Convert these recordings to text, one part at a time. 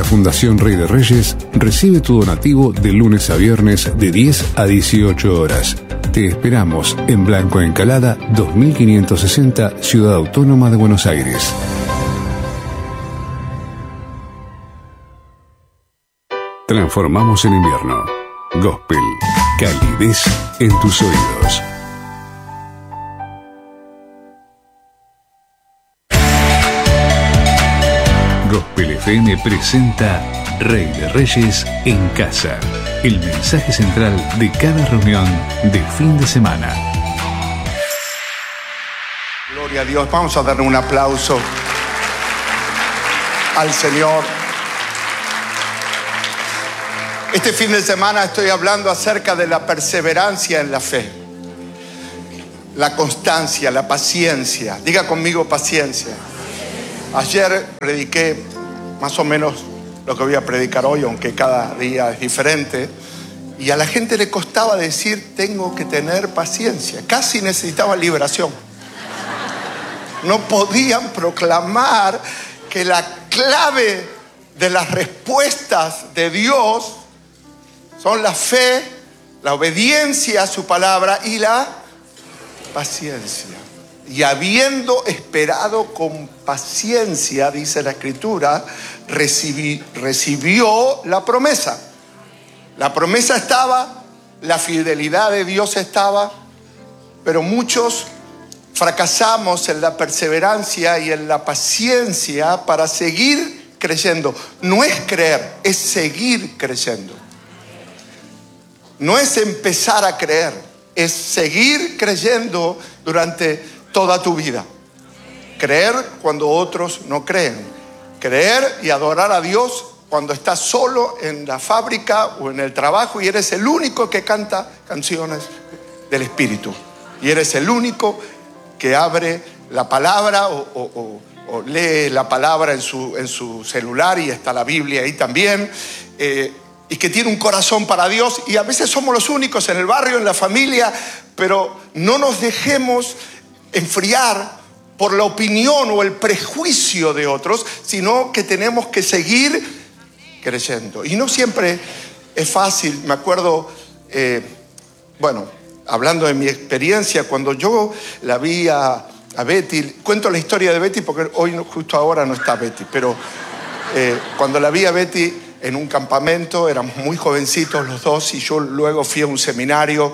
Fundación Rey de Reyes recibe tu donativo de lunes a viernes de 10 a 18 horas. Te esperamos en Blanco Encalada 2560, Ciudad Autónoma de Buenos Aires. Transformamos el invierno. Gospel, calidez en tus oídos. Gospel FM presenta Rey de Reyes en casa. El mensaje central de cada reunión de fin de semana. Gloria a Dios. Vamos a darle un aplauso al Señor. Este fin de semana estoy hablando acerca de la perseverancia en la fe. La constancia, la paciencia. Diga conmigo paciencia. Ayer prediqué más o menos lo que voy a predicar hoy, aunque cada día es diferente. Y a la gente le costaba decir, tengo que tener paciencia. Casi necesitaba liberación. No podían proclamar que la clave de las respuestas de Dios son la fe, la obediencia a su palabra y la paciencia. Y habiendo esperado con paciencia, dice la Escritura, recibió la promesa. La promesa estaba, la fidelidad de Dios estaba, pero muchos fracasamos en la perseverancia y en la paciencia para seguir creyendo. No es creer, es seguir creyendo. No es empezar a creer, es seguir creyendo durante toda tu vida. Creer cuando otros no creen. Creer y adorar a Dios cuando estás solo en la fábrica o en el trabajo y eres el único que canta canciones del Espíritu. Y eres el único que abre la palabra o lee la palabra en su celular y está la Biblia ahí también. Y que tiene un corazón para Dios. Y a veces somos los únicos en el barrio, en la familia, pero no nos dejemos enfriar por la opinión o el prejuicio de otros, sino que tenemos que seguir creyendo. Y no siempre es fácil. Me acuerdo, hablando de mi experiencia, cuando yo la vi a Betty, cuento la historia de Betty porque hoy justo ahora no está Betty, pero cuando la vi a Betty en un campamento, éramos muy jovencitos los dos y yo luego fui a un seminario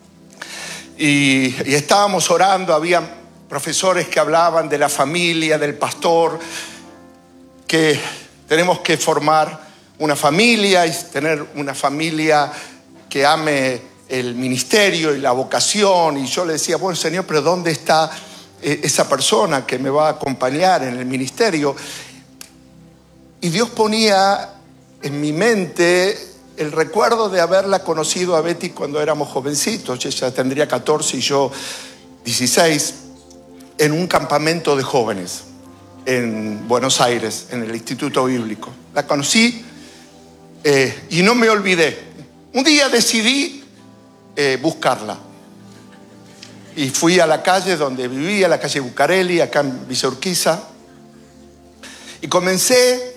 y estábamos orando. Había profesores que hablaban de la familia, del pastor, que tenemos que formar una familia y tener una familia que ame el ministerio y la vocación. Y yo le decía, bueno, Señor, pero ¿dónde está esa persona que me va a acompañar en el ministerio? Y Dios ponía en mi mente el recuerdo de haberla conocido a Betty cuando éramos jovencitos. Ella tendría 14 y yo 16, en un campamento de jóvenes en Buenos Aires, en el Instituto Bíblico. La conocí y no me olvidé. Un día decidí buscarla. Y fui a la calle donde vivía, la calle Bucareli, acá en Villa Urquiza. Y comencé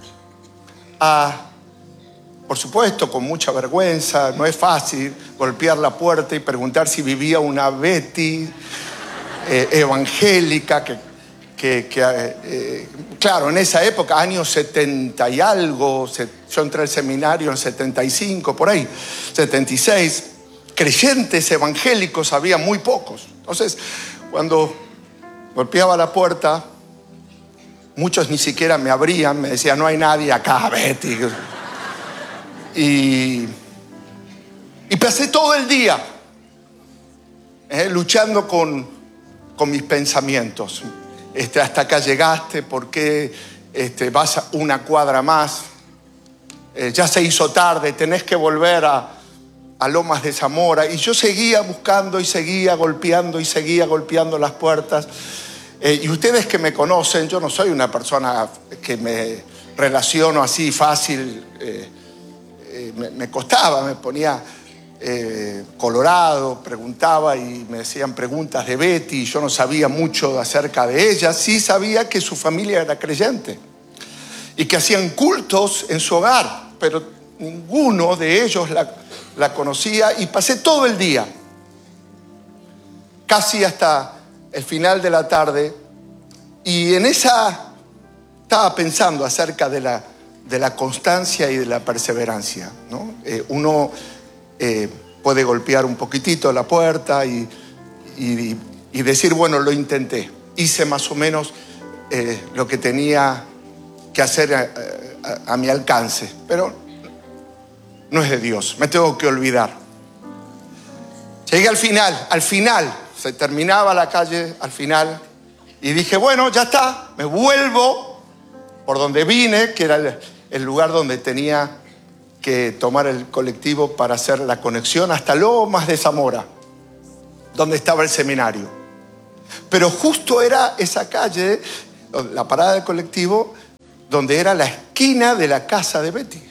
por supuesto, con mucha vergüenza, no es fácil golpear la puerta y preguntar si vivía una Betty evangélica, claro, en esa época, años 70 y algo, yo entré al seminario en 75, por ahí, 76, creyentes evangélicos había muy pocos. Entonces, cuando golpeaba la puerta, muchos ni siquiera me abrían, me decían, no hay nadie acá, Betty. Y pasé todo el día luchando con mis pensamientos. Hasta acá llegaste, ¿por qué vas una cuadra más? Ya se hizo tarde, tenés que volver a Lomas de Zamora. Y yo seguía buscando y seguía golpeando las puertas. Y ustedes que me conocen, yo no soy una persona que me relaciono así fácil. Me costaba, me ponía colorado, preguntaba y me decían preguntas de Betty. Y yo no sabía mucho acerca de ella. Sí sabía que su familia era creyente. y que hacían cultos en su hogar, pero ninguno de ellos la conocía, y pasé todo el día, casi hasta el final de la tarde, y estaba pensando acerca de la constancia y de la perseverancia, ¿no? Uno puede golpear un poquitito la puerta y decir, bueno, lo intenté, hice más o menos lo que tenía que hacer a mi alcance, pero no es de Dios, me tengo que olvidar. Llegué al final, se terminaba la calle al final, y dije, bueno, ya está, me vuelvo por donde vine, que era el lugar donde tenía que tomar el colectivo para hacer la conexión hasta Lomas de Zamora, donde estaba el seminario. Pero justo era esa calle, la parada del colectivo, donde era la esquina de la casa de Betty.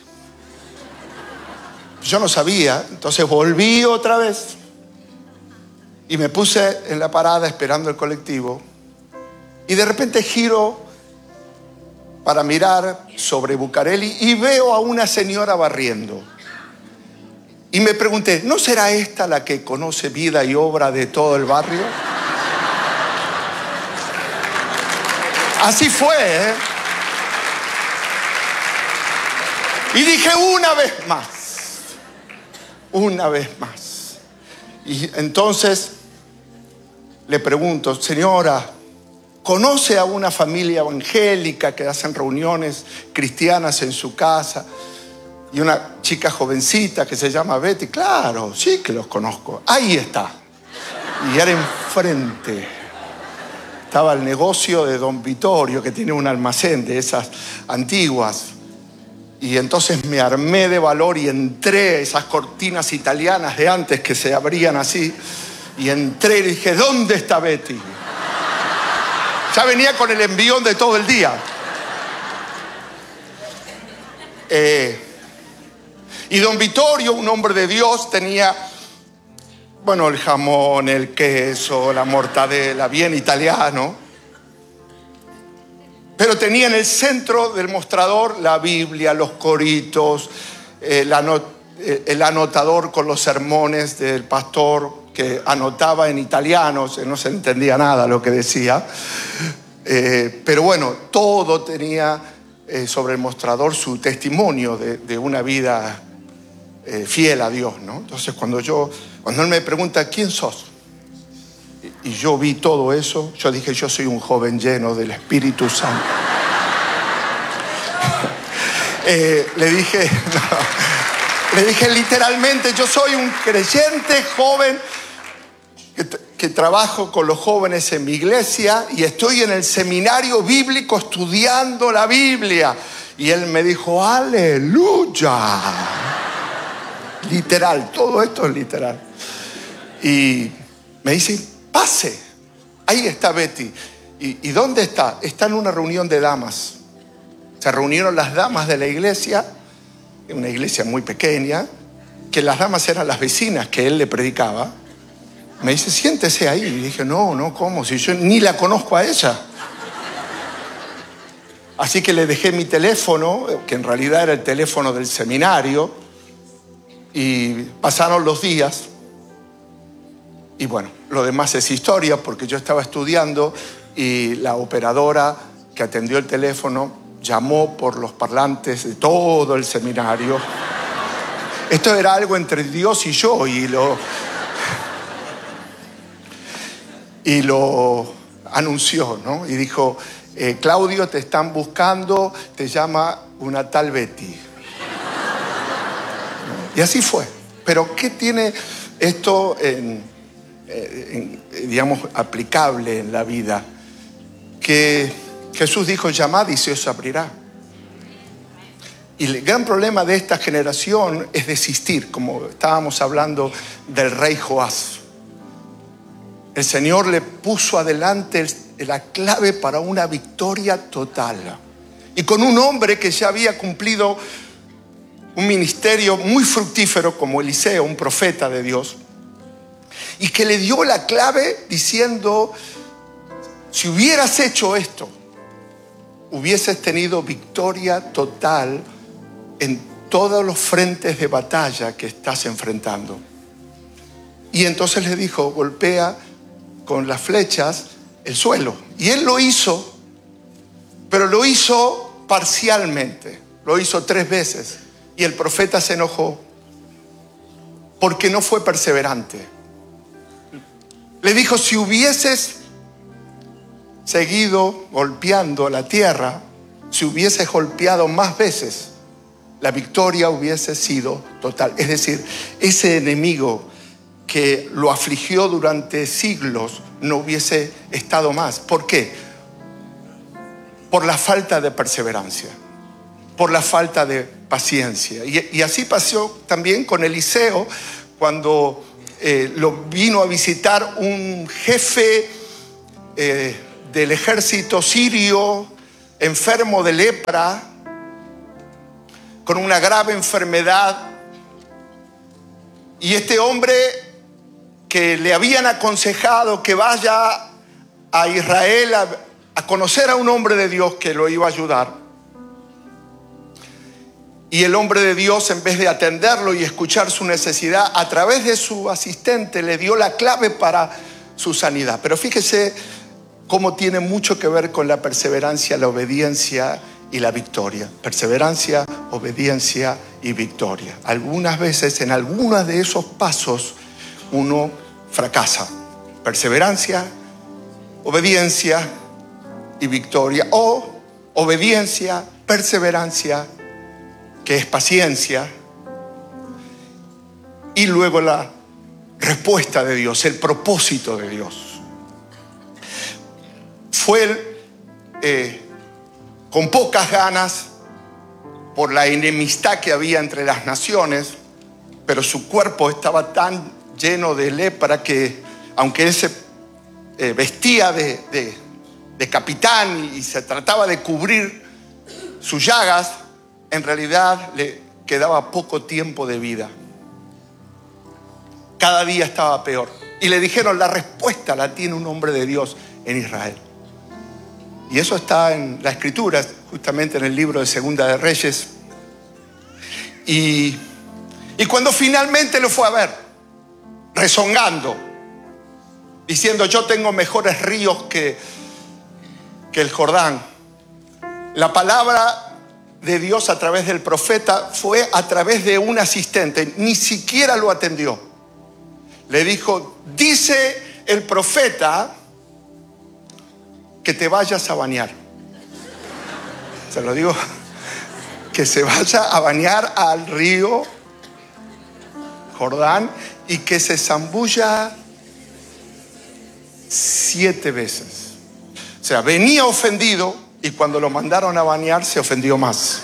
Yo no sabía, entonces volví otra vez y me puse en la parada esperando el colectivo, y de repente giro para mirar sobre Bucareli y veo a una señora barriendo. Y me pregunté, ¿no será esta la que conoce vida y obra de todo el barrio? Así fue, ¿eh? Y dije, una vez más. Y entonces le pregunto, señora, ¿conoce a una familia evangélica que hacen reuniones cristianas en su casa? Y una chica jovencita que se llama Betty. Claro, sí que los conozco. Ahí está. Y era enfrente. Estaba el negocio de don Vittorio, que tiene un almacén de esas antiguas. Y entonces me armé de valor y entré a esas cortinas italianas de antes que se abrían así. Y entré y dije, ¿dónde está Betty? Ya venía con el envión de todo el día. Y don Vittorio, un hombre de Dios, tenía, bueno, el jamón, el queso, la mortadela, bien italiano. Pero tenía en el centro del mostrador la Biblia, los coritos, el anotador con los sermones del pastor, que anotaba en italiano, no se entendía nada lo que decía. Pero bueno, todo tenía sobre el mostrador su testimonio de una vida fiel a Dios, ¿no? Entonces cuando él me pregunta, ¿quién sos? Y yo vi todo eso, yo dije, yo soy un joven lleno del Espíritu Santo. Le dije literalmente, yo soy un creyente joven que trabajo con los jóvenes en mi iglesia y estoy en el seminario bíblico estudiando la Biblia. Y él me dijo, aleluya. Literal, todo esto es literal. Y me dice, pase, ahí está Betty. ¿Y dónde está? Está en una reunión de damas. Se reunieron las damas de la iglesia, una iglesia muy pequeña, que las damas eran las vecinas que él le predicaba. Me dice, siéntese ahí. Y dije, no, ¿cómo? Si yo ni la conozco a ella. Así que le dejé mi teléfono, que en realidad era el teléfono del seminario, y pasaron los días. Y bueno, lo demás es historia, porque yo estaba estudiando y la operadora que atendió el teléfono llamó por los parlantes de todo el seminario. Esto era algo entre Dios y yo, y lo anunció, ¿no? Y dijo, Claudio, te están buscando, te llama una tal Betty. Y así fue. Pero ¿qué tiene esto digamos, aplicable en la vida? Que Jesús dijo, llamad y se os abrirá. Y el gran problema de esta generación es desistir, como estábamos hablando del rey Joás. El Señor le puso adelante la clave para una victoria total. Y con un hombre que ya había cumplido un ministerio muy fructífero como Eliseo, un profeta de Dios, y que le dio la clave diciendo, si hubieras hecho esto, hubieses tenido victoria total en todos los frentes de batalla que estás enfrentando. Y entonces le dijo, golpea con las flechas el suelo. Y él lo hizo, pero lo hizo parcialmente. Lo hizo 3 veces. Y el profeta se enojó porque no fue perseverante. Le dijo, si hubieses seguido golpeando la tierra, si hubieses golpeado más veces, la victoria hubiese sido total. Es decir, ese enemigo que lo afligió durante siglos no hubiese estado más. ¿Por qué? Por la falta de perseverancia, por la falta de paciencia. Y así pasó también con Eliseo cuando lo vino a visitar un jefe del ejército sirio, enfermo de lepra, con una grave enfermedad. Y este hombre que le habían aconsejado que vaya a Israel a conocer a un hombre de Dios que lo iba a ayudar. Y el hombre de Dios, en vez de atenderlo y escuchar su necesidad, a través de su asistente le dio la clave para su sanidad. Pero fíjese cómo tiene mucho que ver con la perseverancia, la obediencia y la victoria. Perseverancia, obediencia y victoria. Algunas veces, en algunos de esos pasos, uno fracasa. Perseverancia, obediencia y victoria. O obediencia, perseverancia, que es paciencia, y luego la respuesta de Dios, el propósito de Dios. Fue con pocas ganas por la enemistad que había entre las naciones, pero su cuerpo estaba tan lleno de lepra que, aunque él se vestía de capitán y se trataba de cubrir sus llagas, en realidad le quedaba poco tiempo de vida. Cada día estaba peor. Y le dijeron, la respuesta la tiene un hombre de Dios en Israel. Y eso está en la Escritura, justamente en el libro de Segunda de Reyes. Y cuando finalmente lo fue a ver, rezongando, diciendo, yo tengo mejores ríos que el Jordán. La palabra de Dios a través del profeta fue a través de un asistente. Ni siquiera lo atendió. Le dijo, dice el profeta que te vayas a bañar. Se lo digo, que se vaya a bañar al río Jordán y que se zambulla 7 veces. O sea, venía ofendido y cuando lo mandaron a bañar se ofendió más.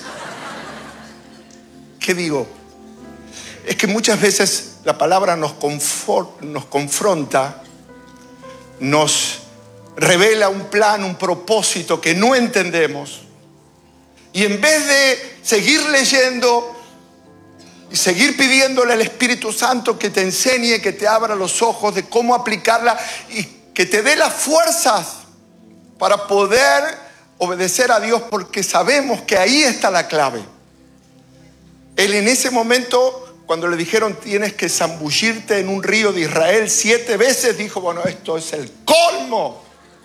¿Qué digo? Es que muchas veces la palabra nos confronta, nos revela un plan, un propósito que no entendemos. Y en vez de seguir leyendo y seguir pidiéndole al Espíritu Santo que te enseñe, que te abra los ojos de cómo aplicarla y que te dé las fuerzas para poder obedecer a Dios, porque sabemos que ahí está la clave. Él en ese momento, cuando le dijeron tienes que zambullirte en un río de Israel 7 veces, dijo, bueno, esto es el colmo.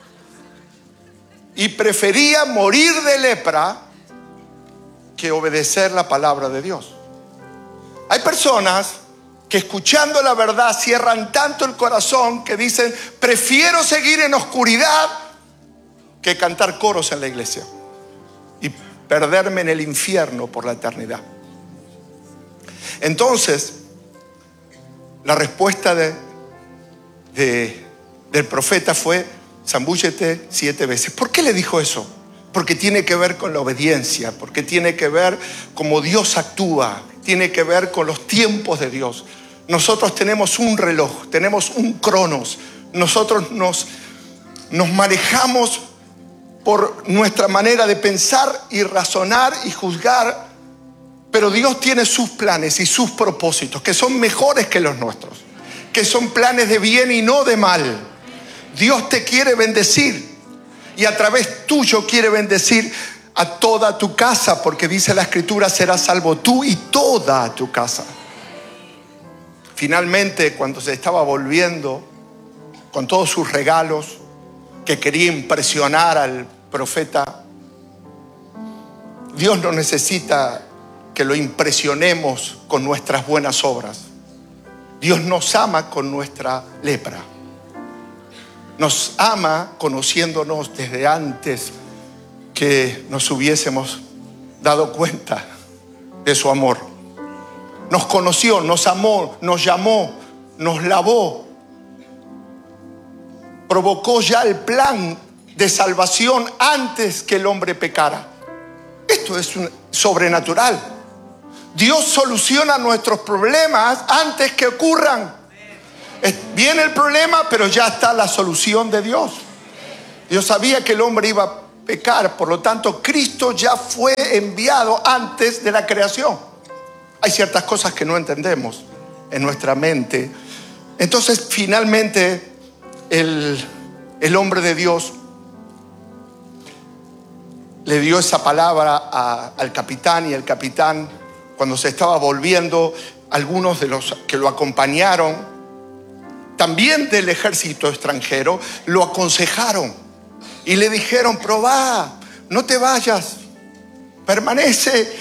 Y prefería morir de lepra que obedecer la palabra de Dios. Hay personas que escuchando la verdad cierran tanto el corazón que dicen, prefiero seguir en oscuridad que cantar coros en la iglesia y perderme en el infierno por la eternidad. Entonces, la respuesta del profeta fue, zambúllete 7 veces. ¿Por qué le dijo eso? Porque tiene que ver con la obediencia, porque tiene que ver cómo Dios actúa, tiene que ver con los tiempos de Dios. Nosotros tenemos un reloj, tenemos un cronos. Nosotros nos manejamos por nuestra manera de pensar y razonar y juzgar, pero Dios tiene sus planes y sus propósitos que son mejores que los nuestros, que son planes de bien y no de mal. Dios te quiere bendecir Y a través tuyo quiere bendecir a toda tu casa, porque dice la Escritura, serás salvo tú y toda tu casa. Finalmente, cuando se estaba volviendo con todos sus regalos, que quería impresionar al profeta, Dios no necesita que lo impresionemos con nuestras buenas obras. Dios nos ama con nuestra lepra. Nos ama conociéndonos desde antes que nos hubiésemos dado cuenta de su amor. Nos conoció, nos amó, nos llamó, nos lavó. Provocó ya el plan de salvación antes que el hombre pecara. Esto es sobrenatural. Dios soluciona nuestros problemas antes que ocurran. Viene el problema, pero ya está la solución de Dios. Dios sabía que el hombre iba a pecar, por lo tanto Cristo ya fue enviado antes de la creación. Hay ciertas cosas que no entendemos en nuestra mente. Entonces finalmente el hombre de Dios le dio esa palabra al capitán, y el capitán, cuando se estaba volviendo, algunos de los que lo acompañaron, también del ejército extranjero, lo aconsejaron y le dijeron: probá, no te vayas, permanece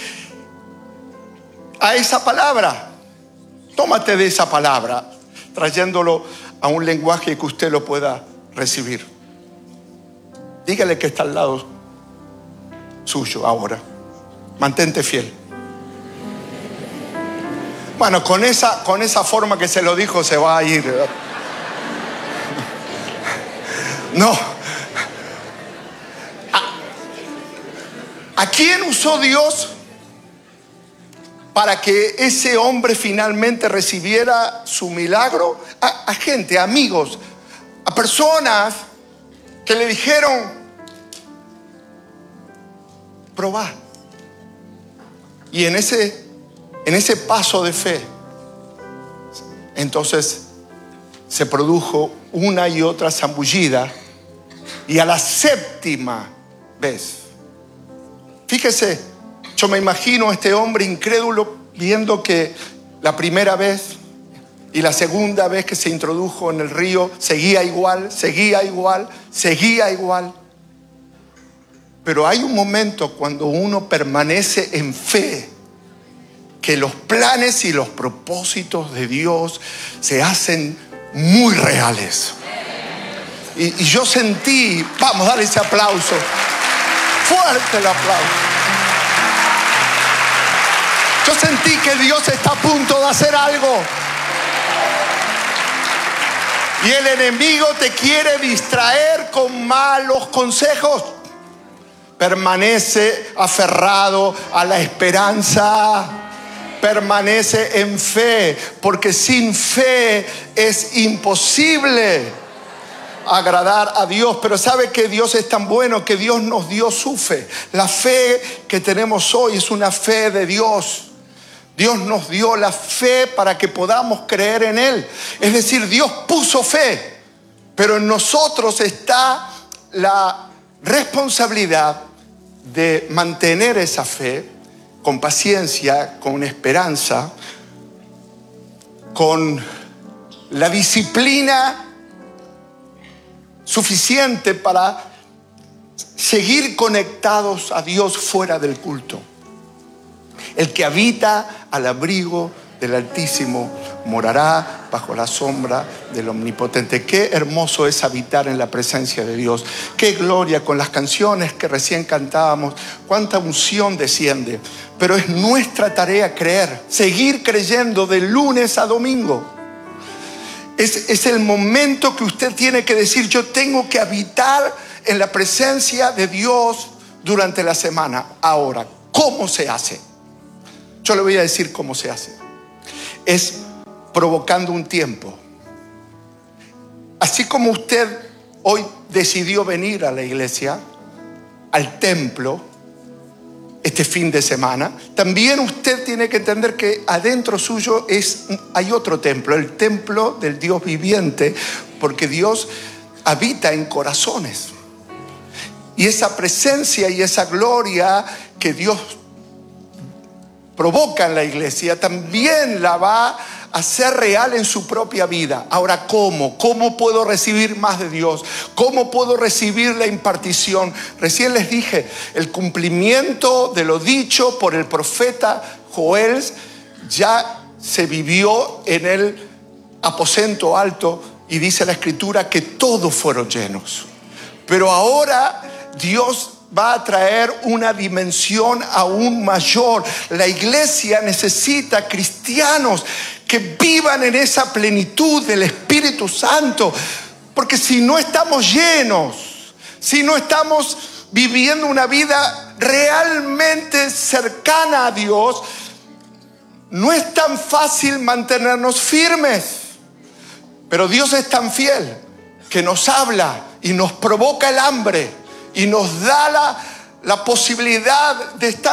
a esa palabra, tómate de esa palabra, trayéndolo a un lenguaje que usted lo pueda recibir. Dígale que está al lado suyo ahora: mantente fiel. Bueno, con esa forma que se lo dijo se va a ir. No. ¿A quién usó Dios para que ese hombre finalmente recibiera su milagro? A gente, a amigos, a personas que le dijeron: probá. Y en ese paso de fe, entonces se produjo una y otra zambullida, y a la séptima vez, fíjese, yo me imagino a este hombre incrédulo viendo que la primera vez y la segunda vez que se introdujo en el río seguía igual. Pero hay un momento cuando uno permanece en fe, que los planes y los propósitos de Dios se hacen muy reales. Y yo sentí, vamos a darle ese aplauso, fuerte el aplauso. Yo sentí que Dios está a punto de hacer algo. Y el enemigo te quiere distraer con malos consejos. Permanece aferrado a la esperanza. Permanece en fe, porque sin fe es imposible agradar a Dios. Pero sabe que Dios es tan bueno que Dios nos dio su fe. La fe que tenemos hoy es una fe de Dios. Dios nos dio la fe para que podamos creer en Él. Es decir, Dios puso fe, pero en nosotros está la responsabilidad de mantener esa fe con paciencia, con esperanza, con la disciplina suficiente para seguir conectados a Dios fuera del culto. El que habita al abrigo del Altísimo morará bajo la sombra del Omnipotente. Qué hermoso es habitar en la presencia de Dios. Qué gloria con las canciones que recién cantábamos. Cuánta unción desciende. Pero es nuestra tarea creer, seguir creyendo de lunes a domingo. Es el momento que usted tiene que decir: yo tengo que habitar en la presencia de Dios durante la semana. Ahora, ¿cómo se hace? Yo le voy a decir cómo se hace. Es provocando un tiempo. Así como usted hoy decidió venir a la iglesia, al templo, este fin de semana, también usted tiene que entender que adentro suyo hay otro templo, el templo del Dios viviente, porque Dios habita en corazones. Y esa presencia y esa gloria que Dios provoca en la iglesia, también la va a hacer real en su propia vida. Ahora, ¿cómo? ¿Cómo puedo recibir más de Dios? ¿Cómo puedo recibir la impartición? Recién les dije, el cumplimiento de lo dicho por el profeta Joel ya se vivió en el aposento alto, y dice la Escritura que todos fueron llenos. Pero ahora Dios va a traer una dimensión aún mayor. La iglesia necesita cristianos que vivan en esa plenitud del Espíritu Santo. Porque si no estamos llenos, si no estamos viviendo una vida realmente cercana a Dios, no es tan fácil mantenernos firmes. Pero Dios es tan fiel que nos habla y nos provoca el hambre y nos da la posibilidad de estar